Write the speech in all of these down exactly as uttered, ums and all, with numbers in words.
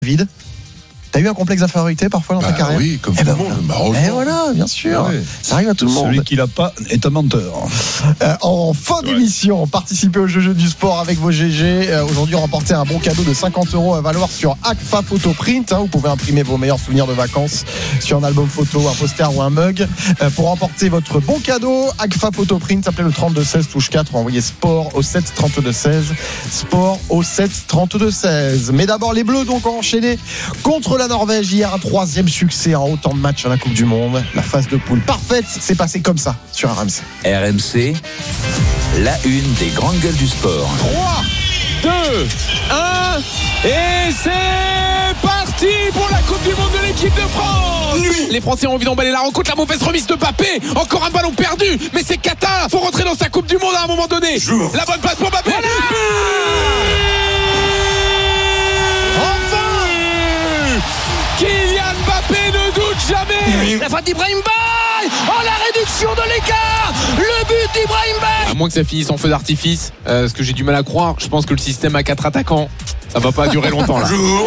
Vide. T'as eu un complexe d'infériorité parfois dans bah, ta carrière? Oui, comme eh tout ben le monde. voilà. Et voilà, bien sûr. Ouais. Ça arrive à tout le monde. Celui qui l'a pas est un menteur. Euh, en fin d'émission, participez au jeu du sport avec vos G G. Euh, aujourd'hui, remportez un bon cadeau de cinquante euros à valoir sur Agfa Photo Print. Hein, vous pouvez imprimer vos meilleurs souvenirs de vacances sur un album photo, un poster ou un mug. Euh, pour remporter votre bon cadeau, Agfa Photo Print, appelez le trente-deux seize touche quatre ou envoyez sport au sept trente-deux seize. Sport au sept trente-deux seize. Mais d'abord, les Bleus donc ont enchaîné contre la Norvège hier, un troisième succès en autant de matchs à la Coupe du Monde. La phase de poule parfaite, c'est passé comme ça sur R M C. R M C, la une des grandes gueules du sport. trois, deux, un, et c'est parti pour la Coupe du Monde de l'équipe de France. Les Français ont envie d'emballer la rencontre, la mauvaise remise de Mbappé, encore un ballon perdu, mais c'est Qatar, faut rentrer dans sa Coupe du Monde à un moment donné. La bonne passe pour Mbappé. Voilà. Kylian Mbappé ne doute jamais. La frappe d'Ibrahim Baye. Oh, la réduction de l'écart. Le but d'Ibrahim Baye. À moins que ça finisse en feu d'artifice, euh, ce que j'ai du mal à croire, je pense que le système à quatre attaquants, ça va pas durer longtemps là. Oh,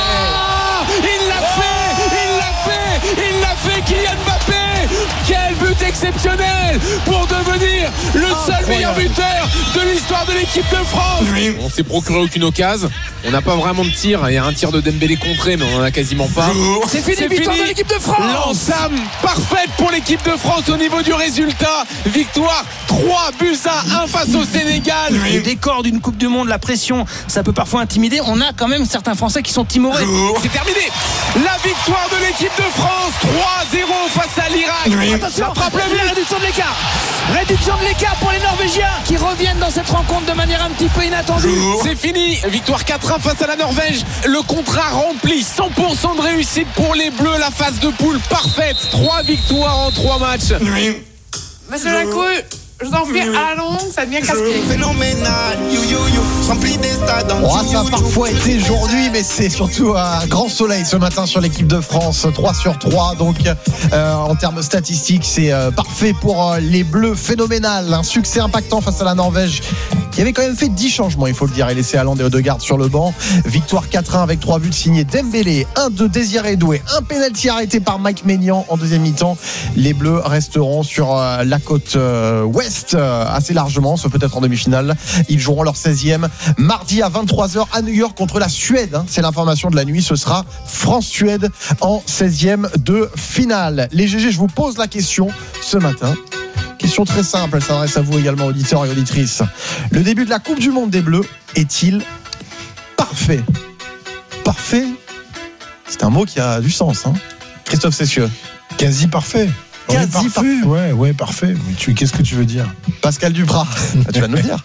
il l'a fait, il l'a fait, il l'a fait, Kylian Mbappé. Quel but exceptionnel pour devenir le seul meilleur buteur de l'histoire de l'équipe de France. On s'est procuré aucune occasion. On n'a pas vraiment de tir. Il y a un tir de Dembélé contré, mais on en a quasiment pas. C'est fini, c'est victoire fini. De l'équipe de France. L'entame parfaite pour l'équipe de France au niveau du résultat. Victoire trois buts à un face au Sénégal. Le décor d'une Coupe du Monde, la pression, ça peut parfois intimider. On a quand même certains Français qui sont timorés. C'est terminé. La victoire de l'équipe de France, trois zéro face à l'Irak. Attention, la frappe, la réduction de l'écart. Réduction de l'écart pour les Norvégiens qui reviennent dans cette rencontre de manière un petit peu inattendue. C'est fini. Victoire quatre un face à la Norvège. Le contrat rempli. cent pour cent de réussite pour les Bleus. La phase de poule parfaite. Trois victoires en trois matchs. Monsieur Lacouille, je vous en prie, à la longue, ça devient casse-pied. Phénoménal, you, you, you, rempli des stades. Oh, ça a parfois été aujourd'hui, mais c'est surtout un grand soleil ce matin sur l'équipe de France. trois sur trois, donc euh, en termes statistiques, c'est euh, parfait pour euh, les Bleus. Phénoménal, un succès impactant face à la Norvège, qui avait quand même fait dix changements, il faut le dire, et laissé Haaland et Odegaard sur le banc. Victoire quatre un avec trois buts signés Dembélé, un de Désiré Doué, un pénalty arrêté par Mike Maignan en deuxième mi-temps. Les Bleus resteront sur euh, la côte euh, ouest euh, assez largement, ce peut-être en demi-finale. Ils joueront leur seizième mardi à vingt-trois heures à New York contre la Suède. Hein, c'est l'information de la nuit. Ce sera France-Suède en seizième de finale. Les G G, je vous pose la question ce matin. Question très simple, elle s'adresse à vous également, auditeurs et auditrices. Le début de la Coupe du Monde des Bleus est-il parfait? Parfait, c'est un mot qui a du sens. Hein. Christophe Cessieux. Quasi parfait. Quasi ouais, parfait. parfait. Ouais, ouais, parfait. Mais tu, qu'est-ce que tu veux dire? Pascal Duprat, tu vas nous le dire.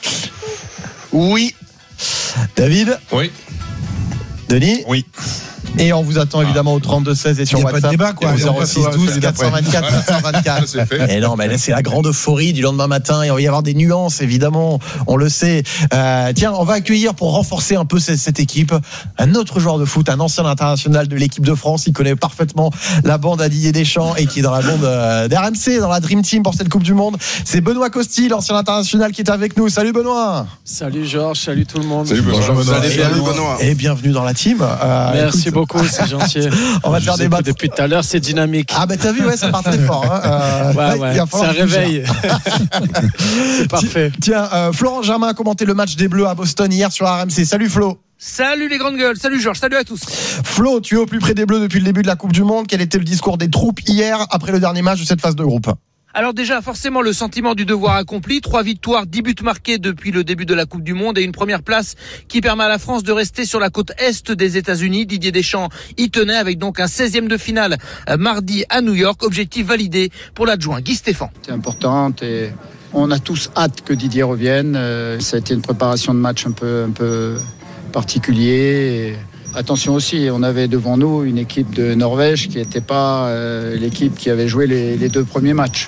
Oui. David? Oui. Denis? Oui. Et on vous attend évidemment au trente-deux seize et sur y a WhatsApp. pas de débat, quoi. Au zéro six douze quatre cent vingt-quatre quatre cent vingt-quatre. Et non, mais là, c'est la grande euphorie du lendemain matin. Et il va y avoir des nuances, évidemment. On le sait. Euh, tiens, on va accueillir pour renforcer un peu cette, cette équipe un autre joueur de foot, un ancien international de l'équipe de France. Il connaît parfaitement la bande à Didier Deschamps et qui est dans la bande euh, d'R M C, dans la Dream Team pour cette Coupe du Monde. C'est Benoît Costil, l'ancien international, qui est avec nous. Salut Benoît. Salut Georges, salut tout le monde. Salut Benoît. Bonjour, Benoît. Salut, salut Benoît. Et bienvenue dans la team. Euh, Merci écoute, beaucoup, c'est gentil. On va te faire débattre. Depuis tout à l'heure, c'est dynamique. Ah ben t'as vu, ouais, ça part très fort. Hein. Euh, ouais, ouais. Il c'est un réveil. C'est parfait. Tiens, euh, Florent Germain a commenté le match des Bleus à Boston hier sur R M C. Salut Flo. Salut les grandes gueules, salut Georges, salut à tous. Flo, tu es au plus près des Bleus depuis le début de la Coupe du Monde. Quel était le discours des troupes hier après le dernier match de cette phase de groupe? Alors déjà, forcément, le sentiment du devoir accompli. Trois victoires, dix buts marqués depuis le début de la Coupe du Monde et une première place qui permet à la France de rester sur la côte est des États-Unis. Didier Deschamps y tenait avec donc un seizième de finale mardi à New York. Objectif validé pour l'adjoint Guy Stéphane. C'est important et on a tous hâte que Didier revienne. Ça a été une préparation de match un peu, un peu particulier. Et attention aussi, on avait devant nous une équipe de Norvège qui n'était pas euh, l'équipe qui avait joué les, les deux premiers matchs.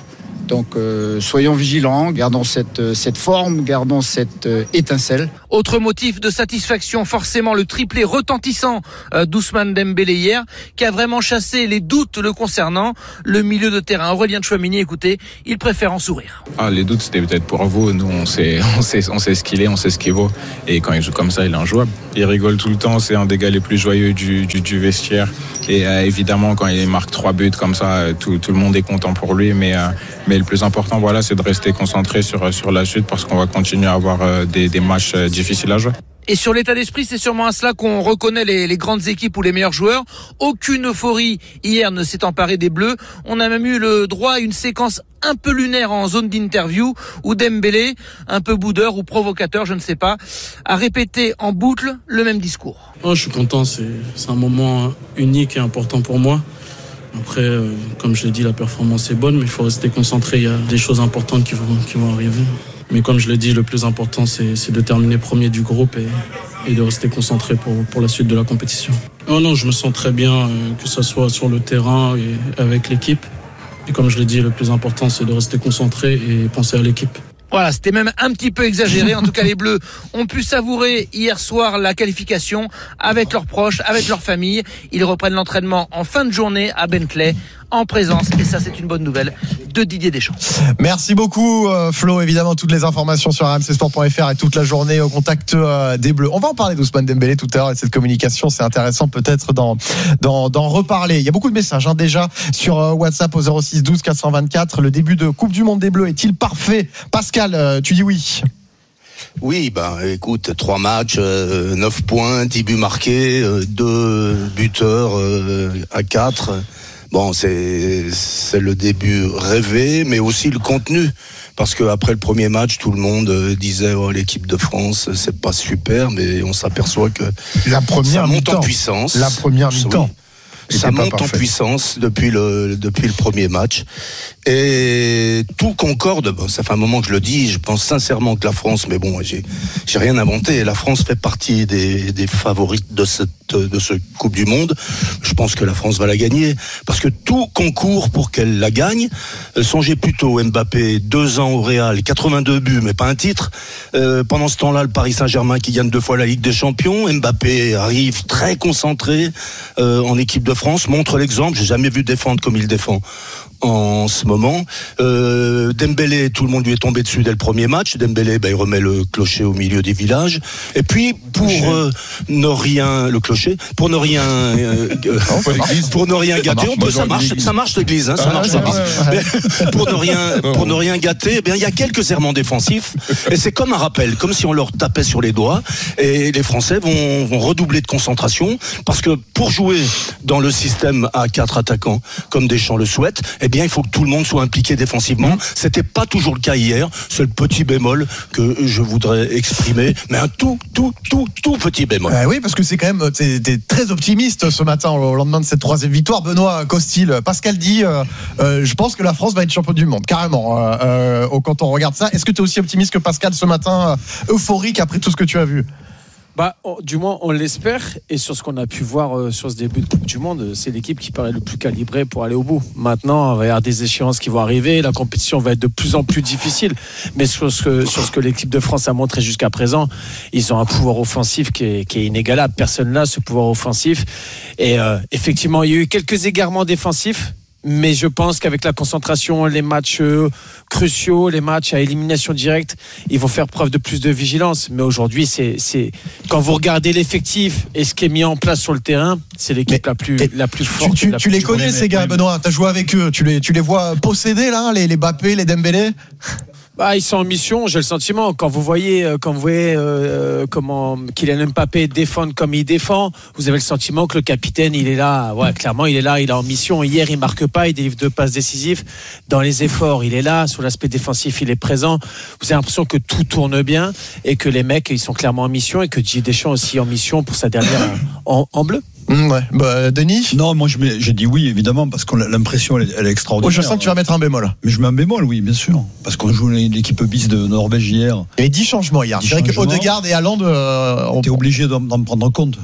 Donc euh, soyons vigilants, gardons cette, cette forme, gardons cette euh, étincelle. Autre motif de satisfaction, forcément le triplé retentissant euh, d'Ousmane Dembélé hier, qui a vraiment chassé les doutes le concernant. Le milieu de terrain, Aurélien Tchouameni, écoutez, il préfère en sourire. Ah, les doutes, c'était peut-être pour vous. Nous, on sait, on sait, on sait ce qu'il est, on sait ce qu'il vaut. Et quand il joue comme ça, il est injouable. Il rigole tout le temps, c'est un des gars les plus joyeux du, du, du vestiaire. Et euh, évidemment, quand il marque trois buts comme ça, tout, tout le monde est content pour lui. Mais, euh, mais le plus important, voilà, c'est de rester concentré sur, sur la suite parce qu'on va continuer à avoir euh, des, des matchs euh, difficiles à jouer. Et sur l'état d'esprit, c'est sûrement à cela qu'on reconnaît les, les grandes équipes ou les meilleurs joueurs. Aucune euphorie hier ne s'est emparée des Bleus. On a même eu le droit à une séquence un peu lunaire en zone d'interview où Dembélé, un peu boudeur ou provocateur, je ne sais pas, a répété en boucle le même discours. Oh, je suis content, c'est, c'est un moment unique et important pour moi. Après, euh, comme je l'ai dit, la performance est bonne, mais il faut rester concentré. Il y a des choses importantes qui vont, qui vont arriver. Mais comme je l'ai dit, le plus important, c'est, c'est de terminer premier du groupe et, et de rester concentré pour, pour la suite de la compétition. Oh non, je me sens très bien, euh, que ce soit sur le terrain et avec l'équipe. Et comme je l'ai dit, le plus important, c'est de rester concentré et penser à l'équipe. Voilà, c'était même un petit peu exagéré. En tout cas, les Bleus ont pu savourer hier soir la qualification avec leurs proches, avec leur famille. Ils reprennent l'entraînement en fin de journée à Bentley, en présence, et ça c'est une bonne nouvelle, de Didier Deschamps. Merci beaucoup euh, Flo, évidemment toutes les informations sur r m c sport point f r et toute la journée au contact euh, des Bleus. On va en parler d'Ousmane Dembélé tout à l'heure et de cette communication, c'est intéressant peut-être d'en, d'en, d'en reparler. Il y a beaucoup de messages hein, déjà sur euh, WhatsApp au zéro six douze quatre cent vingt-quatre. Le début de Coupe du Monde des Bleus est-il parfait? Pascal, euh, tu dis oui? Oui, ben écoute, trois matchs, euh, neuf points, dix buts marqués, euh, deux buteurs euh, à quatre. Bon, c'est c'est le début rêvé, mais aussi le contenu. Parce qu'après le premier match, tout le monde disait oh, l'équipe de France, c'est pas super, mais on s'aperçoit que la première ça monte mi-temps. en puissance. La première mi-temps. Oui. Ça monte en puissance depuis le depuis le premier match et tout concorde. Bon, ça fait un moment que je le dis. Je pense sincèrement que la France, mais bon, j'ai j'ai rien inventé. La France fait partie des des favorites de cette de ce Coupe du Monde. Je pense que la France va la gagner parce que tout concourt pour qu'elle la gagne. Songez plutôt Mbappé, deux ans au Real, quatre-vingt-deux buts, mais pas un titre. Euh, pendant ce temps-là, le Paris Saint-Germain qui gagne deux fois la Ligue des Champions. Mbappé arrive très concentré euh, en équipe de France, montre l'exemple. J'ai jamais vu défendre comme il défend en ce moment. Euh, Dembélé, tout le monde lui est tombé dessus dès le premier match. Dembélé, ben, il remet le clocher au milieu des villages. Et puis, pour euh, ne rien, le clocher, pour ne rien, euh, pour ne rien gâter, on peut, ça marche, ça marche l'église, hein, ça marche. Ça marche. Mais pour ne rien, pour ne rien gâter, eh bien, il y a quelques errements défensifs. Et c'est comme un rappel, comme si on leur tapait sur les doigts. Et les Français vont, vont redoubler de concentration parce que pour jouer dans le système à quatre attaquants, comme Deschamps le souhaite, eh bien, il faut que tout le monde soit impliqué défensivement. C'était pas toujours le cas hier. C'est le petit bémol que je voudrais exprimer, mais un tout, tout, tout, tout petit bémol. Euh, oui, parce que c'est quand même, t'es, t'es très optimiste ce matin au lendemain de cette troisième victoire. Benoît Costil, Pascal dit, euh, euh, je pense que la France va être championne du monde, carrément. Euh, euh, quand on regarde ça, est-ce que tu es aussi optimiste que Pascal ce matin, euh, euphorique après tout ce que tu as vu? Bah, oh, du moins, on l'espère. Et sur ce qu'on a pu voir euh, sur ce début de Coupe du Monde, c'est l'équipe qui paraît le plus calibrée pour aller au bout. Maintenant, il va y avoir des échéances qui vont arriver. La compétition va être de plus en plus difficile. Mais sur ce que, sur ce que l'équipe de France a montré jusqu'à présent, ils ont un pouvoir offensif qui est, qui est inégalable. Personne n'a ce pouvoir offensif. Et euh, effectivement, il y a eu quelques égarements défensifs. Mais je pense qu'avec la concentration, les matchs euh, cruciaux, les matchs à élimination directe, ils vont faire preuve de plus de vigilance. Mais aujourd'hui, c'est, c'est quand vous regardez l'effectif et ce qui est mis en place sur le terrain, c'est l'équipe mais, la plus la plus forte. Tu, tu, la tu plus les connais ces gars, mais... Benoît? T'as joué avec eux? Tu les tu les vois posséder là, les les Mbappé, les Dembélé? Bah, ils sont en mission, j'ai le sentiment. Quand vous voyez, quand vous voyez euh, comment Kylian Mbappé défend comme il défend, vous avez le sentiment que le capitaine, il est là. Ouais, clairement, il est là, il est en mission. Hier, il marque pas, il délivre deux passes décisives. Dans les efforts, il est là. Sur l'aspect défensif, il est présent. Vous avez l'impression que tout tourne bien et que les mecs, ils sont clairement en mission et que Didier Deschamps aussi en mission pour sa dernière en, en bleu. Mmh, ouais. Bah, Denis? Non, moi je mets, j'ai dit oui évidemment parce que l'impression elle, elle est extraordinaire. Oh, je sens que tu vas mettre un bémol. Mais je mets un bémol, oui, bien sûr, parce qu'on joue l'équipe bis de Norvège hier. Et dix changements hier. C'est vrai que Odegaard et Haaland, euh, on... t'es obligé d'en, d'en prendre compte.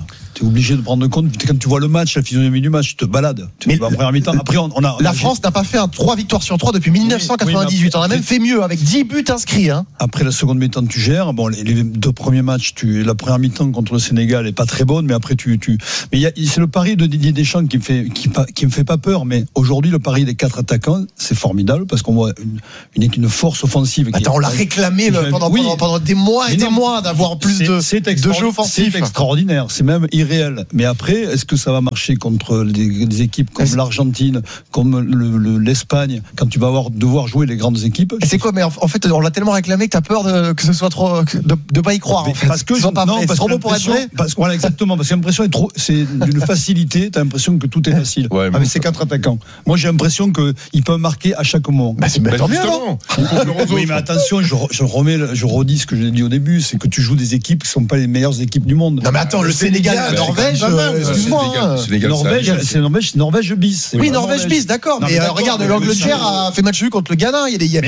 es obligé de prendre compte. Quand tu vois le match, la physionomie du match, tu te balades. Tu mais vas en première mi-temps. Après, on, on a. La on a, France n'a pas fait un trois victoires sur trois depuis dix-neuf cent quatre-vingt-dix-huit. Oui, oui, on a même fait mieux avec dix buts inscrits. Hein. Après la seconde mi-temps, tu gères. Bon, les, les deux premiers matchs, tu, la première mi-temps contre le Sénégal est pas très bonne, mais après tu, tu. Mais y a, c'est le pari de Didier Deschamps qui me fait, qui, qui me fait pas peur. Mais aujourd'hui, le pari des quatre attaquants, c'est formidable parce qu'on voit une, une, une force offensive. Attends, qui, on l'a réclamé le, pendant, oui, pendant, pendant des mois et des non, mois d'avoir plus c'est, de, c'est de jeux offensifs. C'est extraordinaire, c'est même irréel. Mais après, est-ce que ça va marcher contre des, des équipes comme est-ce... l'Argentine, comme le, le, l'Espagne, quand tu vas avoir, devoir jouer les grandes équipes? Et c'est quoi? Mais en, en fait, on l'a tellement réclamé que tu as peur de, que ce soit trop, de ne pas y croire. En fait. Parce que, pas non, vrai. parce c'est que pour être vrai. Parce, voilà, exactement. Parce que l'impression est trop, c'est d'une facilité. Tu as l'impression que tout est facile. Ouais, avec ces quatre attaquants. Moi, j'ai l'impression qu'ils peuvent marquer à chaque moment. Bah, c'est bah, tant mieux, non? Oui, mais attention, je, je remets, je redis ce que j'ai dit au début, c'est que tu joues des équipes qui sont pas les meilleures équipes du monde. Non, mais attends, le, le Sénégal, la Norvège, euh, excuse-moi. Norvège, c'est Norvège, Norvège bis. Oui, Norvège bis, d'accord. Mais regarde, l'Angleterre a fait match nul contre le Ghana.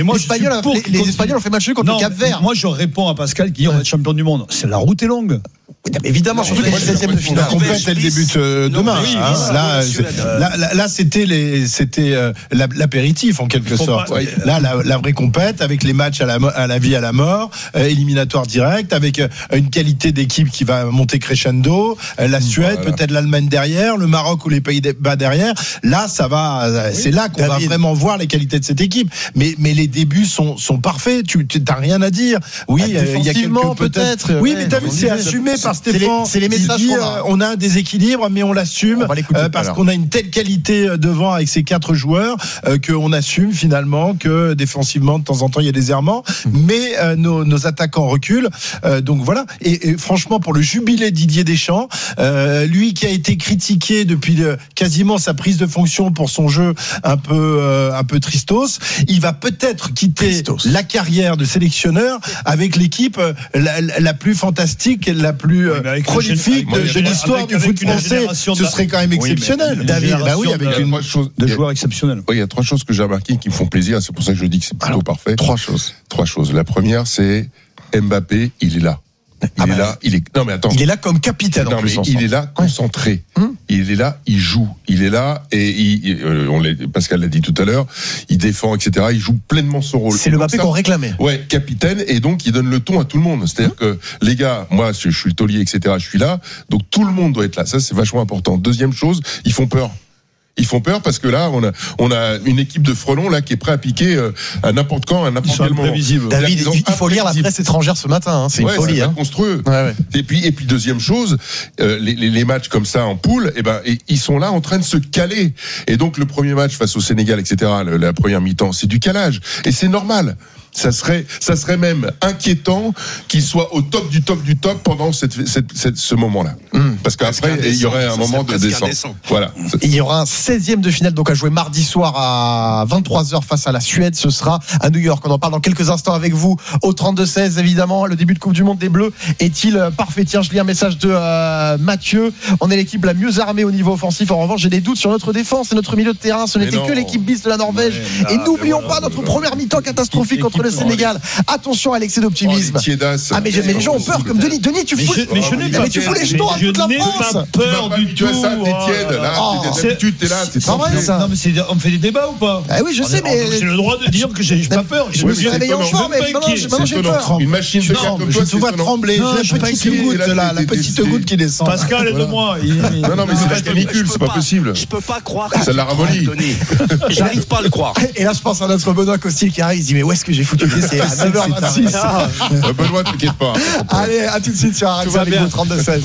Les Espagnols ont fait match nul contre le Cap-Vert. Moi, je réponds à Pascal qui dit on va être champion du monde. C'est la route est longue. Évidemment, surtout que les seizièmes de finale. La compète, elle débute demain. Là, là, là, c'était les, c'était l'apéritif en quelque sorte. Là, la, la vraie compète avec les matchs à la, à la vie, à la mort, euh, éliminatoire direct, avec euh, une qualité d'équipe qui va monter crescendo. Euh, la Suède, voilà. Peut-être l'Allemagne derrière, le Maroc ou les Pays-Bas derrière. Là, ça va. Oui, c'est là qu'on David. va vraiment voir les qualités de cette équipe. Mais, mais les débuts sont, sont parfaits. Tu, t'as rien à dire. Oui, il euh, y a quelques peut-être. peut-être oui, ouais, mais t'as vu, c'est assumé par Stéphane. C'est les, c'est les messages dit, qu'on a. Euh, on a un déséquilibre, mais on l'assume on euh, parce qu'on a une telle qualité devant avec ces quatre joueurs euh, qu'on assume finalement que défensivement de temps en temps il y a des errements, mmh. mais euh, nos, nos attaquants reculent. Euh, donc voilà. Et, et franchement, pour le jubilé Didier Deschamps, euh, lui qui a été critiqué depuis le, quasiment sa prise de fonction pour son jeu un peu euh, un peu tristos, il va peut-être quitter Christos. la carrière de sélectionneur avec l'équipe la, la plus fantastique, la plus euh, prolifique de, de l'histoire du foot français. Ce serait quand même exceptionnel. Oui, David, bah oui, avec une chose de joueurs exceptionnels. Oui, il y a trois choses que j'ai remarquées qui me font plaisir. C'est pour ça que je dis que c'est plutôt Alors, parfait. Trois choses. Trois choses. La première, c'est Mbappé, il est là. Il ah est bah, là, il est. Non mais attends. Il est là comme capitaine. Non en plus, mais il est là concentré. Ouais. Hum. Il est là, il joue. Il est là et il, euh, on l'a, Pascal l'a dit tout à l'heure. Il défend, et cetera. Il joue pleinement son rôle. C'est le Mbappé qu'on réclamait. Ouais, capitaine et donc il donne le ton à tout le monde. C'est-à-dire hum. que les gars, moi je suis le taulier, et cetera. Je suis là, donc tout le monde doit être là. Ça c'est vachement important. Deuxième chose, ils font peur. Ils font peur parce que là, on a, on a une équipe de frelons là qui est prêt à piquer euh, à n'importe quand, à n'importe quel moment. David, il faut lire la presse étrangère ce matin. Hein. C'est ouais, une folie. C'est hein. monstrueux. Ouais, ouais. Et puis, et puis deuxième chose, euh, les, les, les matchs comme ça en poule, eh ben, et, ils sont là en train de se caler. Et donc le premier match face au Sénégal, et cetera. Le, la première mi-temps, c'est du calage et c'est normal. Ça serait, ça serait même inquiétant qu'il soit au top du top du top pendant cette, cette, cette, ce moment-là. Mmh. Parce qu'après, il y aurait un moment de descente. Voilà. Et il y aura un seizième de finale donc à jouer mardi soir à vingt-trois heures face à la Suède. Ce sera à New York. On en parle dans quelques instants avec vous au trente-deux seize. Évidemment, le début de Coupe du Monde des Bleus est-il parfait? Tiens, je lis un message de euh, Mathieu. On est l'équipe la mieux armée au niveau offensif. En revanche, j'ai des doutes sur notre défense et notre milieu de terrain. Ce n'était que l'équipe bis de la Norvège. Ouais, là, et n'oublions pas notre première mi-temps catastrophique contre le Sénégal. Attention à l'excès d'optimisme. Oh, ah mais, mais les gens ont peur comme Denis. Denis, tu fous. Mais, je, mais, je n'ai pas mais tu fous les jetons à toute la France. Pas peur du tout. Tu as ça, t'es tiède là. D'habitude, t'es là. C'est pas vrai ça. Non mais c'est, on fait des débats ou pas? Ah oui, je sais, mais j'ai le droit de dire que j'ai pas peur. Je me suis réveillé en forme, mais maintenant j'ai peur. Une machine de guerre comme toi, tu vas trembler. La petite goutte là, la petite goutte qui descend. Pascal, aide-moi. Non non, mais c'est la canicule, c'est pas possible. Je peux pas croire. Ça l'a ramolli. J'arrive pas à le croire. Et là, je pense à notre Benoît Costil qui arrive. Il se dit mais où est-ce que j'ai foutu le C'est à neuf heures vingt-six. Benoît, t'inquiète pas. Allez, à tout de suite sur R M C avec vous trente-deux seize.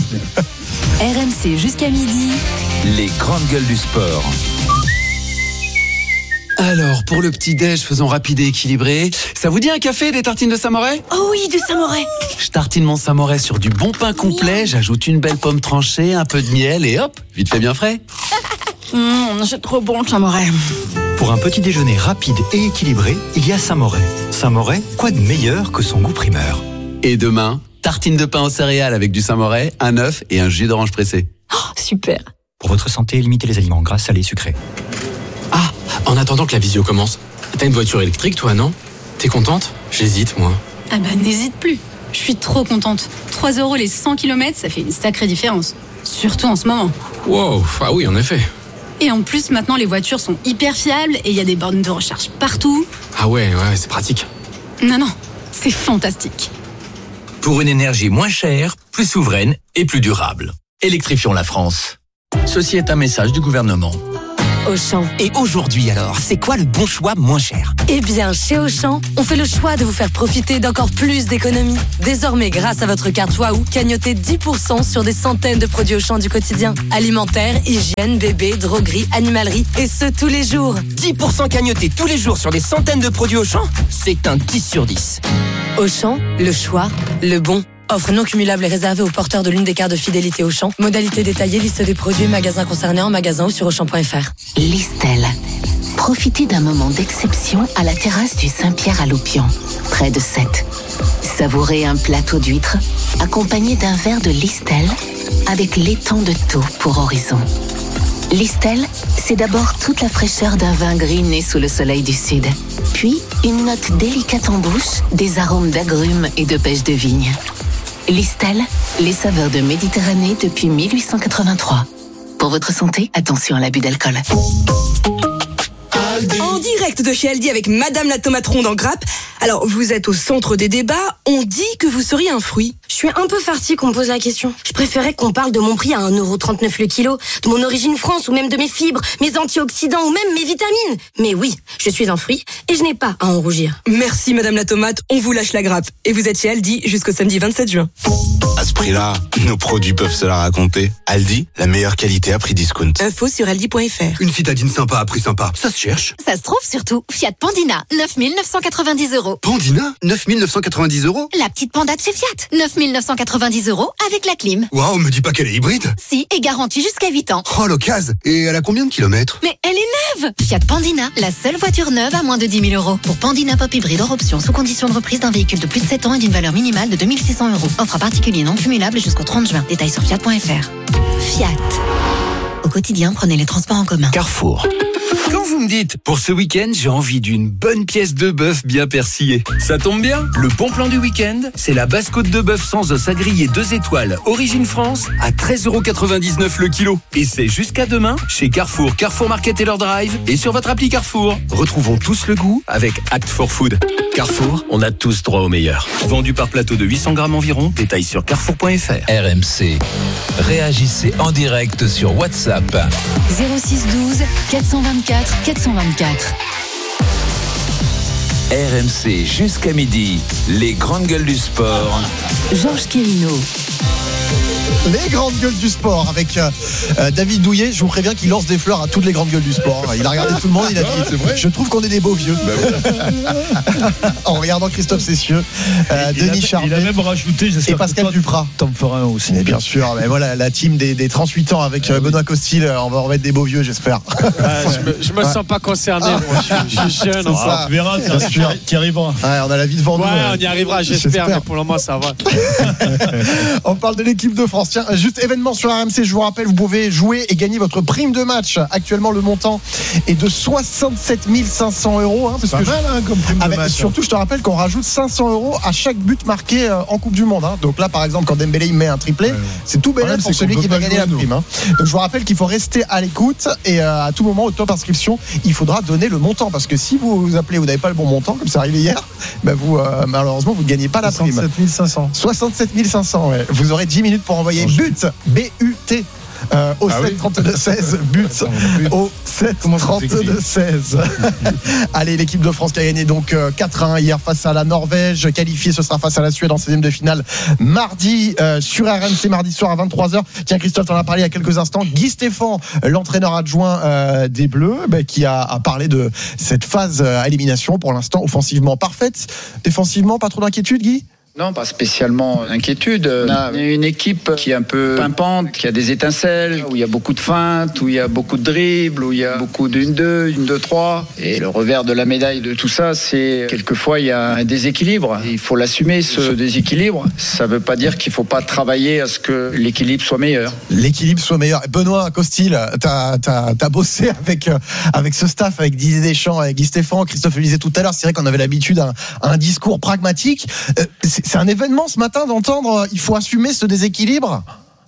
R M C jusqu'à midi. Les grandes gueules du sport. Alors, pour le petit-déj, faisons rapide et équilibré. Ça vous dit un café, des tartines de Samoret? Oh oui, du Samoret. Je tartine mon Samoret sur du bon pain complet, j'ajoute une belle pomme tranchée, un peu de miel et hop, vite fait bien frais. Mmh, c'est trop bon le Samoret. Pour un petit déjeuner rapide et équilibré, il y a Samoret. Samoret, quoi de meilleur que son goût primeur? Et demain, tartine de pain aux céréales avec du Samoret, un œuf et un jus d'orange pressé. Oh, super. Pour votre santé, limitez les aliments gras, salés, sucrés. Ah, en attendant que la visio commence, t'as une voiture électrique toi, non? T'es contente? J'hésite, moi. Ah bah n'hésite plus. Je suis trop contente. trois euros les cent kilomètres, ça fait une sacrée différence. Surtout en ce moment. Wow, ah oui, en effet. Et en plus, maintenant, les voitures sont hyper fiables et il y a des bornes de recharge partout. Ah ouais, ouais, c'est pratique. Non, non, c'est fantastique. Pour une énergie moins chère, plus souveraine et plus durable. Électrifions la France. Ceci est un message du gouvernement. Auchan. Et aujourd'hui alors, c'est quoi le bon choix moins cher ? Eh bien, chez Auchan, on fait le choix de vous faire profiter d'encore plus d'économies. Désormais, grâce à votre carte Waouh, cagnotez dix pour cent sur des centaines de produits Auchan du quotidien. Alimentaire, hygiène, bébé, droguerie, animalerie, et ce tous les jours. dix pour cent cagnotés tous les jours sur des centaines de produits Auchan ? C'est un dix sur dix. Auchan, le choix, le bon. Offre non cumulable et réservée aux porteurs de l'une des cartes de fidélité Auchan. Modalité détaillée, liste des produits, magasins concernés en magasin ou sur auchan point f r. Listel. Profitez d'un moment d'exception à la terrasse du Saint-Pierre à Loupian, près de Sète. Savourez un plateau d'huîtres accompagné d'un verre de Listel avec l'étang de Thau pour horizon. Listel, c'est d'abord toute la fraîcheur d'un vin gris né sous le soleil du sud. Puis, une note délicate en bouche, des arômes d'agrumes et de pêche de vigne. Listel, les saveurs de Méditerranée depuis mille huit cent quatre-vingt-trois. Pour votre santé, attention à l'abus d'alcool. En direct de chez Aldi avec Madame la tomate ronde en grappe. Alors, vous êtes au centre des débats, on dit que vous seriez un fruit. Je suis un peu farcie qu'on me pose la question. Je préférais qu'on parle de mon prix à un euro trente-neuf le kilo, de mon origine France ou même de mes fibres, mes antioxydants ou même mes vitamines. Mais oui, je suis un fruit et je n'ai pas à en rougir. Merci Madame la tomate, on vous lâche la grappe. Et vous êtes chez Aldi jusqu'au samedi vingt-sept juin. À ce prix-là, nos produits peuvent se la raconter. Aldi, la meilleure qualité à prix discount. Info sur aldi point f r. Une citadine sympa à prix sympa, ça se cherche. Ça se trouve surtout. Fiat Pandina, neuf mille neuf cent quatre-vingt-dix euros. Pandina, neuf mille neuf cent quatre-vingt-dix euros. La petite Panda de chez Fiat, neuf mille neuf cent quatre-vingt-dix euros avec la clim. Waouh, me dis pas qu'elle est hybride. Si, et garantie jusqu'à huit ans. Oh, l'occasion. Et elle a combien de kilomètres? Mais elle est neuve. Fiat Pandina, la seule voiture neuve à moins de dix mille euros. Pour Pandina Pop Hybride hors option, sous condition de reprise d'un véhicule de plus de sept ans et d'une valeur minimale de deux mille six cents euros. Offre à particulier non cumulable jusqu'au trente juin. Détails sur fiat point f r. Fiat. Au quotidien, prenez les transports en commun. Carrefour. Quand vous me dites, pour ce week-end, j'ai envie d'une bonne pièce de bœuf bien persillée, ça tombe bien. Le bon plan du week-end, c'est la basse-côte de bœuf sans os à griller deux étoiles, origine France, à treize euros quatre-vingt-dix-neuf le kilo. Et c'est jusqu'à demain, chez Carrefour, Carrefour Market et leur drive, et sur votre appli Carrefour. Retrouvons tous le goût avec Act for Food. Carrefour, on a tous droit au meilleur. Vendu par plateau de huit cents grammes environ, détail sur carrefour point f r. R M C. Réagissez en direct sur WhatsApp. zéro six douze quatre cent vingt-quatre quatre cent vingt-quatre. R M C jusqu'à midi, les grandes gueules du sport. Georges Quérino. Les grandes gueules du sport avec euh, David Douillet. Je vous préviens qu'il lance des fleurs à toutes les grandes gueules du sport. Il a regardé tout le monde, il a dit ouais, je trouve qu'on est des beaux vieux. En regardant Christophe Cessieux, euh, Denis Charvet, il a même rajouté et Pascal toi, Duprat. T'en feras un aussi. Et bien sûr, mais voilà la team des, des trente-huit ans avec euh, Benoît Costil. On va remettre des beaux vieux, j'espère. Ah, je me, je me sens pas concerné. Ah, moi, je, je suis jeune. Ah, tu verras, tu y arriveras. Ouais, on a la vie devant ouais, nous. Ouais, on y arrivera, j'espère, j'espère. Mais pour le moment, ça va. On parle de l'équipe de France. Tiens, juste événement sur R M C, je vous rappelle, vous pouvez jouer et gagner votre prime de match. Actuellement, le montant est de soixante-sept mille cinq cents euros. Hein, parce pas que mal hein, comme prime ah de ben, match. Surtout, je te rappelle qu'on rajoute cinq cents euros à chaque but marqué euh, en Coupe du Monde. Hein. Donc là, par exemple, quand Dembélé il met un triplé, ouais, ouais. c'est tout bénéfice pour celui qui va gagner la prime. Hein. Donc je vous rappelle qu'il faut rester à l'écoute et euh, à tout moment, au top inscription, il faudra donner le montant. Parce que si vous vous appelez, vous n'avez pas le bon montant, comme c'est arrivé hier, ben vous, euh, malheureusement, vous ne gagnez pas la prime. soixante-sept mille cinq cents. soixante-sept mille cinq cents, ouais. Vous aurez dix minutes pour envoyer but, B U T. Euh, au ah sept trente-deux seize, but au sept trente-deux seize. Allez, l'équipe de France qui a gagné donc euh, quatre un hier face à la Norvège, qualifiée, ce sera face à la Suède en seizième de finale mardi euh, sur R M C, mardi soir à vingt-trois heures. Tiens, Christophe, t'en as parlé il y a quelques instants. Guy Stéphane, l'entraîneur adjoint euh, des Bleus, bah, qui a, a parlé de cette phase à élimination, pour l'instant offensivement parfaite, défensivement pas trop d'inquiétude, Guy? Non, pas spécialement d'inquiétude. On a une équipe qui est un peu pimpante, qui a des étincelles, où il y a beaucoup de feintes, où il y a beaucoup de dribbles, où il y a beaucoup d'une deux, une deux trois. Et le revers de la médaille de tout ça, c'est quelquefois il y a un déséquilibre. Il faut l'assumer, ce déséquilibre. Ça ne veut pas dire qu'il ne faut pas travailler à ce que l'équilibre soit meilleur. L'équilibre soit meilleur. Benoît Costil, t'as, t'as, t'as bossé avec, avec ce staff, avec Didier Deschamps, avec Guy Stéphane, Christophe le disait tout à l'heure. C'est vrai qu'on avait l'habitude à un, à un discours pragmatique. Euh, c'est, C'est un événement ce matin d'entendre euh, il faut assumer ce déséquilibre.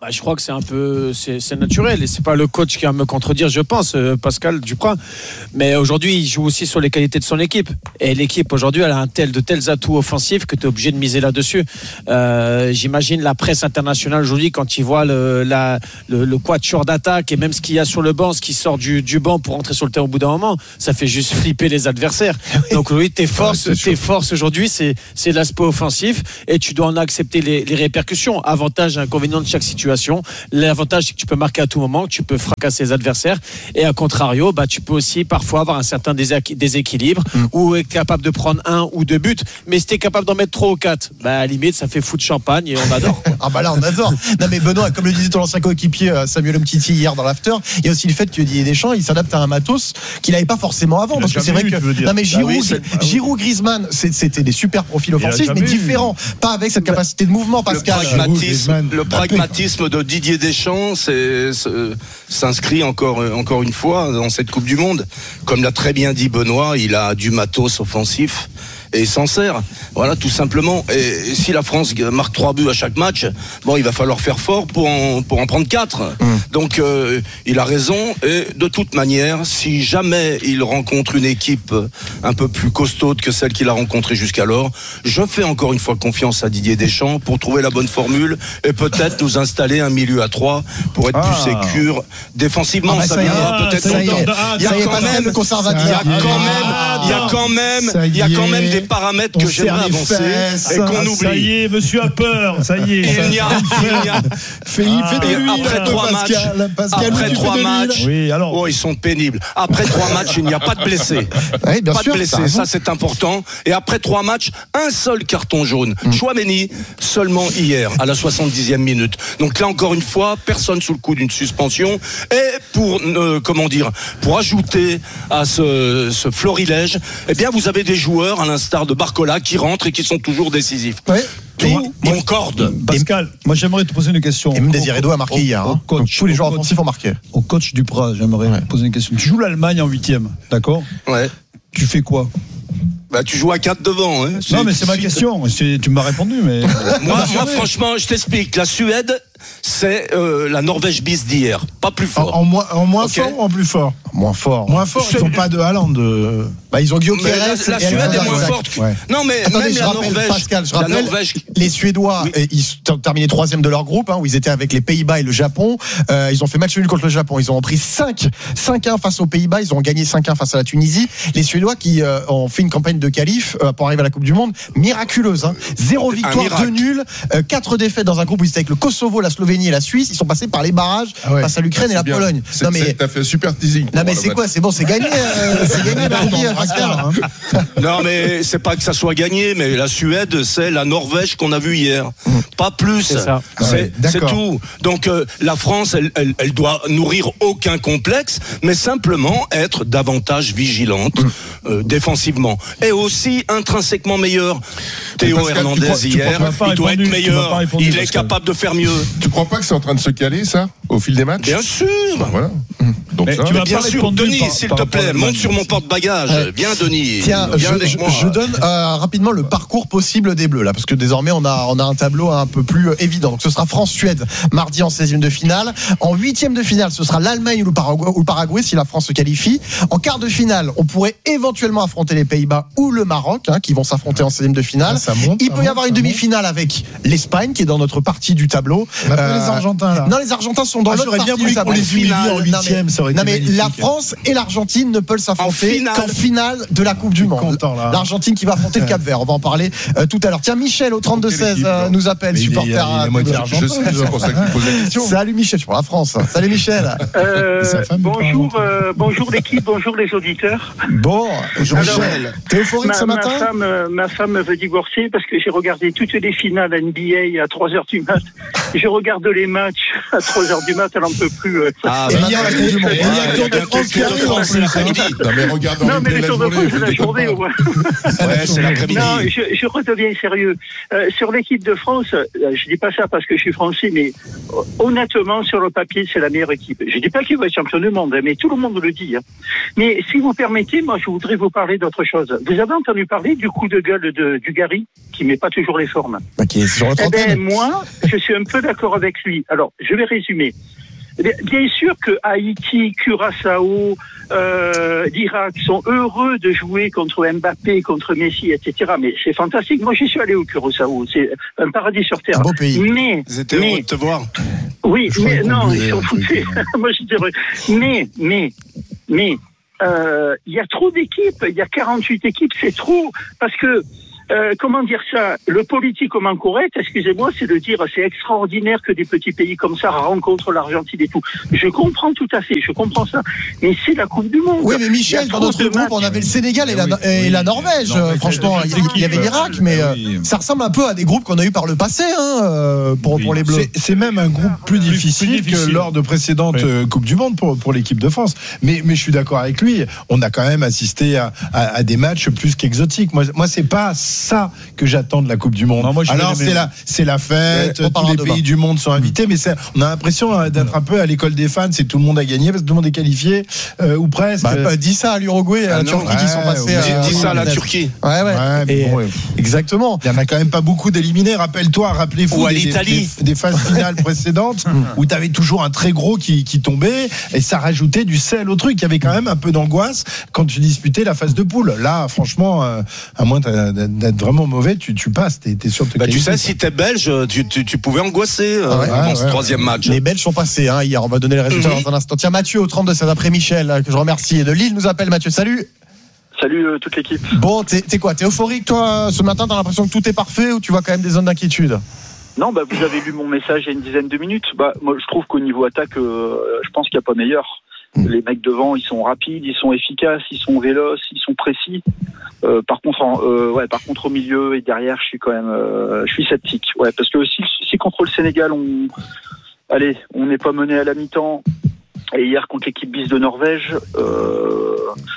Bah, je crois que c'est un peu c'est, c'est naturel et c'est pas le coach qui va me contredire, je pense, euh, Pascal Duprat. Mais aujourd'hui, il joue aussi sur les qualités de son équipe. Et l'équipe aujourd'hui, elle a un tel, de tels atouts offensifs que tu es obligé de miser là-dessus. Euh, j'imagine la presse internationale aujourd'hui quand ils voient le, la, le, le quatuor d'attaque et même ce qu'il y a sur le banc, ce qui sort du, du banc pour entrer sur le terrain au bout d'un moment, ça fait juste flipper les adversaires. Donc oui, tes forces, ouais, tes forces aujourd'hui, c'est, c'est l'aspect offensif et tu dois en accepter les, les répercussions. Avantage et inconvénient de chaque situation. L'avantage, c'est que tu peux marquer à tout moment, que tu peux fracasser les adversaires. Et à contrario, bah, tu peux aussi parfois avoir un certain déséquilibre mmh. ou être capable de prendre un ou deux buts. Mais si tu es capable d'en mettre trois ou quatre, bah, à la limite, ça fait fou de champagne et on adore. Ah bah là, on adore. Non mais Benoît, comme le disait ton ancien coéquipier Samuel Umtiti hier dans l'after, il y a aussi le fait que Didier Deschamps, il s'adapte à un matos qu'il n'avait pas forcément avant. Il parce que c'est vrai eu, que non mais Giroud, bah oui, c'est... Giroud, Griezmann, c'était des super profils offensifs, mais différents, eu. Pas avec cette capacité de mouvement. Pascal. Le pragmatisme, le pragmatisme de Didier Deschamps c'est, c'est, s'inscrit encore, encore une fois dans cette Coupe du Monde. Comme l'a très bien dit Benoît, il a du matos offensif et il s'en sert. Voilà, tout simplement. Et, et si la France marque trois buts à chaque match, bon, il va falloir faire fort pour en, pour en prendre quatre. Mmh. Donc, euh, il a raison. Et de toute manière, si jamais il rencontre une équipe un peu plus costaude que celle qu'il a rencontrée jusqu'alors, je fais encore une fois confiance à Didier Deschamps pour trouver la bonne formule et peut-être nous installer un milieu à trois pour être ah. plus sécure défensivement. Ah bah ça, ça viendra peut-être longtemps. Il y a quand même, il y a quand même, il y a quand même, il y a quand même des paramètres que j'aimerais avancer fesses, et qu'on oublie. Ça y est, monsieur a peur. Ça y est. Il n'y a, il n'y a... Philippe, ah, lui, après trois Pascal, matchs, Pascal, après trois matchs, oui, alors. oh, ils sont pénibles. Après trois matchs, il n'y a pas de blessés. Oui, bien pas sûr, de blessés, ça c'est important. Et après trois matchs, un seul carton jaune. Mm. Chouameni, seulement hier, à la soixante-dixième minute. Donc là, encore une fois, personne sous le coup d'une suspension. Et pour, euh, comment dire, pour ajouter à ce, ce florilège, eh bien, vous avez des joueurs, à l'instar de Barcola, qui rentrent et qui sont toujours décisifs. Oui. Tout concorde. Pascal, moi j'aimerais te poser une question. Et même Désiré Doué a marqué au, hier. Hein. Coach, Donc, tous les joueurs offensifs ont marqué. Au coach Duprat, j'aimerais ouais. te poser une question. Tu joues l'Allemagne en huitième, d'accord ? Ouais. Tu fais quoi ? Bah, tu joues à quatre devant. Hein. Non, mais c'est ma question. C'est, tu m'as répondu, mais. moi, moi franchement, je t'explique. La Suède, c'est euh, la Norvège bis d'hier. Pas plus fort. En, en moins, en moins okay. fort ou en plus fort ? Moins fort. Moins fort, ils n'ont pas de Haaland. De... Bah, ils ont Guillaume La, la Suède est moins forte. Que... Ouais. Non, mais Attendez, même je la rappelle, Norvège. Pascal, je la rappelle, Norvège... les Suédois, oui. ils ont terminé troisième de leur groupe, hein, où ils étaient avec les Pays-Bas et le Japon. Euh, ils ont fait match nul contre le Japon. Ils ont pris cinq un face aux Pays-Bas. Ils ont gagné cinq un face à la Tunisie. Les Suédois qui euh, ont fait une campagne de qualif euh, pour arriver à la Coupe du Monde miraculeuse. Hein. Zéro victoire, deux nuls, euh, quatre défaites dans un groupe où ils étaient avec le Kosovo, la Slovénie et la Suisse. Ils sont passés par les barrages ah ouais. face à l'Ukraine ah, et la bien. Pologne. C'est, non mais t'as fait un super teasing. Non mais c'est quoi ? C'est bon, c'est gagné. Euh, c'est gagné, Marquis, Pascal. Non mais c'est pas que ça soit gagné, mais la Suède, c'est la Norvège qu'on a vue hier. Mmh. Pas plus. C'est ça. C'est, ouais, c'est tout. Donc euh, la France, elle, elle, elle doit nourrir aucun complexe, mais simplement être davantage vigilante mmh. euh, défensivement et aussi intrinsèquement meilleur. Théo Pascal, Hernandez crois, hier, il doit répondu, être meilleur. Répondu, il est Pascal. Capable de faire mieux. Tu crois pas que c'est en train de se caler ça au fil des matchs ? Bien sûr. Ben voilà. Mmh. Donc mais ça, tu vas bien sûr, Denis, par, s'il par te plaît, monte sur mon porte-bagages. Euh, viens, Denis. Tiens, viens je, je, je donne euh, rapidement le parcours possible des Bleus là, parce que désormais on a on a un tableau un peu plus euh, évident. Donc ce sera France-Suède mardi en seizième de finale. En huitième de finale, ce sera l'Allemagne ou le Paraguay, ou le Paraguay si la France se qualifie. En quart de finale, on pourrait éventuellement affronter les Pays-Bas ou le Maroc, hein, qui vont s'affronter en seizième de finale. Ça monte, Il peut y monte, avoir une demi-finale monte. Avec l'Espagne qui est dans notre partie du tableau. On euh, les Argentins là. Non, les Argentins sont dans ah, l'autre partie du tableau. Les finales en huitième, ça aurait été Non mais magnifique. la France et l'Argentine ne peuvent s'affronter finale. qu'en finale de la Coupe du Monde. Content, L'Argentine qui va affronter le Cap-Vert. On va en parler euh, tout à l'heure. Tiens, Michel au trente-deux seize euh, nous appelle, mais supporter. Je sais, c'est pour ça qu'il pose la question. Salut Michel, je suis pour la France. Salut Michel. Euh, bonjour, euh, bonjour l'équipe, bonjour les auditeurs. Bon, bonjour Michel. T'es euphorique ma, ce matin ? ma femme, euh, ma femme veut divorcer parce que j'ai regardé toutes les finales N B A à trois heures du mat. Je regarde les matchs à trois heures du mat, elle n'en peut plus. Euh, ah, et, maintenant, et, il y a le Tour de France qui arrive en plus. Non, mais regarde, non, mais le Tour de France, c'est la journée au moins. Ouais, c'est l'après-midi. Non, je, je redeviens sérieux. Euh, sur l'équipe de France, euh, je dis pas ça parce que je suis français, mais euh, honnêtement, sur le papier, c'est la meilleure équipe. Je dis pas qu'il va être champion du monde, mais tout le monde le dit. Hein. Mais si vous permettez, moi, je voudrais vous parler d'autre chose. Vous avez entendu parler du coup de gueule de Dugarry, qui met pas toujours les formes. Okay, sur eh ben, moi, je suis un peu d'accord avec lui. Alors, je vais résumer. Bien sûr que Haïti, Curaçao, euh, l'Irak sont heureux de jouer contre Mbappé, contre Messi, et cetera. Mais c'est fantastique. Moi, j'y suis allé au Curaçao. C'est un paradis sur terre. Un beau pays. Mais, Ils étaient mais, heureux de te voir. Oui, mais non, ils sont foutus. Moi, je dirais. Mais, mais, mais, euh, il y a trop d'équipes. Il y a quarante-huit équipes. C'est trop. Parce que, Euh, comment dire ça, le politiquement correct, excusez-moi, c'est de dire c'est extraordinaire que des petits pays comme ça rencontrent l'Argentine et tout. Je comprends tout à fait, je comprends ça. Mais c'est la Coupe du Monde. Oui, mais Michel, dans notre groupe, on avait le Sénégal et la, et la Norvège. Norvège franchement, il y, il y avait l'Irak, mais oui. ça ressemble un peu à des groupes qu'on a eu par le passé, hein, pour, oui. pour les Bleus. C'est, c'est même un groupe plus difficile, plus difficile. que lors de précédentes oui. Coupes du Monde pour, pour l'équipe de France. Mais, mais je suis d'accord avec lui. On a quand même assisté à, à, à des matchs plus qu'exotiques. Moi, moi, c'est pas ça que j'attends de la Coupe du Monde. Non, moi, alors c'est la, c'est la fête, ouais, tous les pays bas. du monde sont invités, mais c'est, on a l'impression d'être un peu à l'école des fans, c'est tout le monde a gagné parce que tout le monde est qualifié euh, ou presque. Bah, bah, dis ça à l'Uruguay, à la ah Turquie ouais, qui sont passés. Ouais, à, dis ça à la Turquie. Ouais, ouais. ouais et, bon, ouais. Exactement. Il y en a quand même pas beaucoup d'éliminés. Rappelle-toi, rappelez-vous ou à des, l'Italie. Des, des phases finales précédentes où tu avais toujours un très gros qui, qui tombait et ça rajoutait du sel au truc. Il y avait quand même un peu d'angoisse quand tu disputais la phase de poule. Là, franchement, euh, à moins d'être vraiment mauvais, tu, tu passes. T'es, t'es sûr de te bah, tu sais, si t'es belge, tu, tu, tu pouvais angoisser euh, ouais, dans ouais, ce ouais, troisième match. Les Belges sont passés hein, hier. On va donner les résultats mm-hmm. dans un instant. Tiens, Mathieu au trente-deux, c'est après Michel, que je remercie. De Lille nous appelle Mathieu. Salut. Salut euh, toute l'équipe. Bon, t'es, t'es quoi? T'es euphorique toi ce matin? T'as l'impression que tout est parfait ou tu vois quand même des zones d'inquiétude? Non, bah vous avez lu mon message il y a une dizaine de minutes. Bah moi je trouve qu'au niveau attaque, euh, je pense qu'il n'y a pas meilleur. Mmh. Les mecs devant, ils sont rapides, ils sont efficaces, ils sont véloces, ils sont précis. Euh, par contre, en, euh, ouais, par contre au milieu et derrière, je suis quand même, euh, je suis sceptique. Ouais, parce que si, si contre le Sénégal, on, allez, on n'est pas mené à la mi-temps, et hier contre l'équipe bis de Norvège. Euh,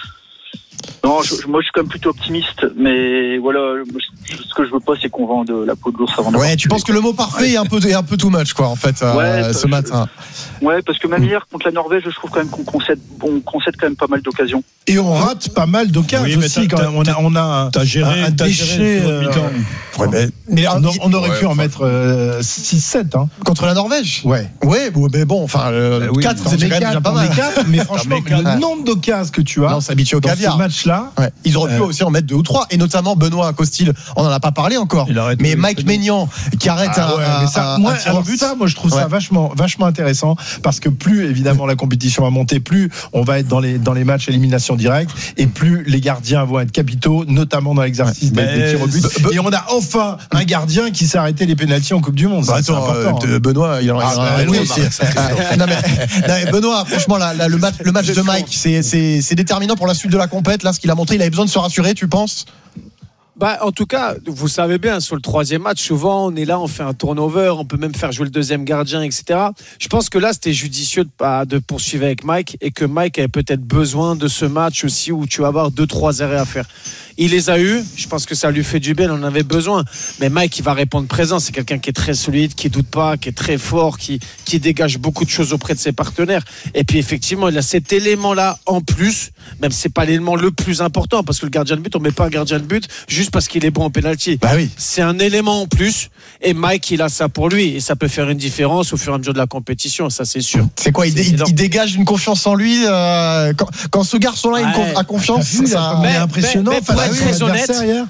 Non, je, moi je suis quand même plutôt optimiste, mais voilà, ce que je veux pas, c'est qu'on vende la peau de l'ours avant d'avoir. Ouais, tu penses que le mot parfait ouais. est un peu est un peu too much, quoi, en fait, euh, ouais, ce je, matin. Ouais, parce que même hier contre la Norvège, je trouve quand même qu'on concède, on concède quand même pas mal d'occasions. Et on rate pas mal d'occasions oui, aussi. Quand même. On a, on a t'as géré, un, un t'as déchet. Géré euh, ouais, mais, mais on, on aurait ouais, pu en mettre euh, six sept hein. Contre la Norvège. Ouais. Ouais, mais bon, enfin euh, oui, quatre, c'est quand même déjà pas mal. quatre, mais franchement, le nombre d'occasions que tu as. Non, on s'habitue au caviar. Ce match-là. Ouais. Ils auraient pu euh, aussi en mettre deux ou trois, et notamment Benoît Costil. On n'en a pas parlé encore. Mais Mike Maignan qui arrête ah, un, ouais, un, mais ça, un, moi, un tir au but. Ça, moi, je trouve ouais. ça vachement, vachement intéressant parce que plus évidemment la compétition va monter, plus on va être dans les dans les matchs élimination directe, et plus les gardiens vont être capitaux, notamment dans l'exercice ouais. des, des tirs au but. Be- et on a enfin un gardien qui s'est arrêté les pénaltys en Coupe du Monde. Bah, attends, important, euh, hein. Benoît, il en a ah, bah, oui, aussi. non, mais, non, mais Benoît, franchement, la, la, le match, le match de Mike, c'est, c'est, c'est déterminant pour la suite de la compète. Là, ce qu'il a montré, il avait besoin de se rassurer, tu penses? Bah, en tout cas, vous savez bien, sur le troisième match, souvent, on est là, on fait un turnover, on peut même faire jouer le deuxième gardien, et cetera. Je pense que là, c'était judicieux de, pas, de poursuivre avec Mike, et que Mike avait peut-être besoin de ce match aussi où tu vas avoir deux, trois arrêts à faire. Il les a eus, je pense que ça lui fait du bien, il en avait besoin. Mais Mike, il va répondre présent. C'est quelqu'un qui est très solide, qui doute pas, qui est très fort, qui, qui dégage beaucoup de choses auprès de ses partenaires. Et puis, effectivement, il a cet élément-là en plus, même si c'est pas l'élément le plus important, parce que le gardien de but, on met pas un gardien de but juste parce qu'il est bon au pénalty. Bah oui. C'est un élément en plus. Et Mike, il a ça pour lui. Et ça peut faire une différence au fur et à mesure de la compétition, ça c'est sûr. C'est quoi, il, il, il dégage une confiance en lui euh, quand, quand ce garçon-là ouais. a confiance, c'est ça, mais, impressionnant. Mais, mais pour être très honnête,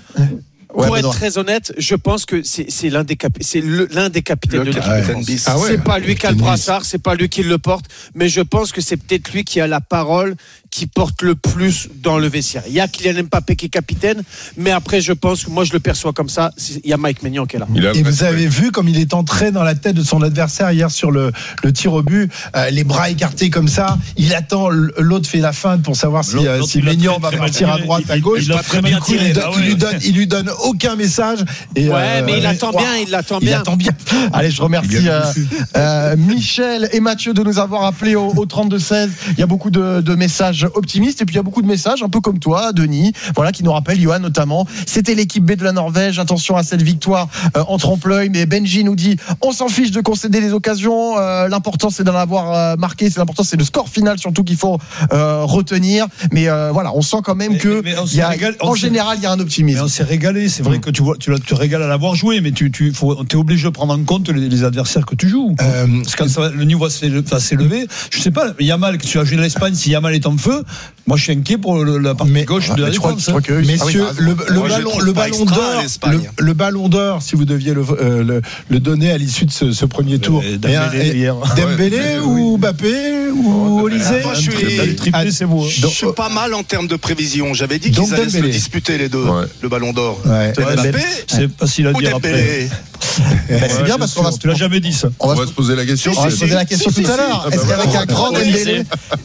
Ouais, pour être non. très honnête, je pense que c'est, c'est, l'un, des cap- c'est le, l'un des capitaines le de l'équipe. Ouais. Ah ouais. C'est pas lui qui a le brassard, c'est pas lui qui le porte, mais je pense que c'est peut-être lui qui a la parole, qui porte le plus dans le vestiaire. Il y a Kylian Mbappé qui est capitaine, mais après je pense que moi je le perçois comme ça, il y a Mike Maignan qui est là. Et vous avez vu comme il est entré dans la tête de son adversaire hier sur le, le tir au but, euh, les bras écartés comme ça, il attend, l'autre fait la feinte pour savoir si, euh, si Maignan va partir à droite, à gauche. Il, il, il, il, il, il, il lui donne, il lui donne aucun message. Et, ouais, euh, mais il attend wow. bien, il l'attend Il bien. attend bien. Allez, je remercie euh, euh, Michel et Mathieu de nous avoir appelés au, au trente-deux seize. Il y a beaucoup de, de messages optimistes et puis il y a beaucoup de messages un peu comme toi, Denis, voilà, qui nous rappellent, Johan notamment. C'était l'équipe B de la Norvège. Attention à cette victoire euh, en trompe-l'œil. Mais Benji nous dit, on s'en fiche de concéder les occasions. Euh, l'important c'est d'en avoir euh, marqué. C'est l'important, c'est le score final surtout qu'il faut euh, retenir. Mais euh, voilà, on sent quand même mais, que mais, mais il y a, régale, en général, il y a un optimisme. Mais on s'est régalé. C'est vrai mmh. que tu vois, tu te régales à l'avoir joué, mais tu, tu faut, t'es obligé de prendre en compte les, les adversaires que tu joues. Euh, Parce que quand ça, le niveau va s'élever, je sais pas, Yamal, que tu as joué l'Espagne, si Yamal est en feu, moi je suis inquiet pour le, la partie mais, gauche de la défense. Messieurs, le, le, le ballon, le ballon d'or, le, le ballon d'or, si vous deviez le, euh, le, le donner à l'issue de ce, ce premier tour, euh, Dembélé, et, hier. Dembélé ouais, ou Mbappé ou Olysée. Moi, je suis, triplé, c'est beau. Je suis pas mal en termes de prévision. J'avais dit qu'ils allaient se le disputer les deux, ouais. le ballon d'or. Ouais. Mbappé, c'est facile à dire après. Ben c'est bien parce qu'on va tu l'as jamais dit ça. On va se poser la question. On va se poser la question tout à l'heure. Est-ce qu'avec un grand Dembélé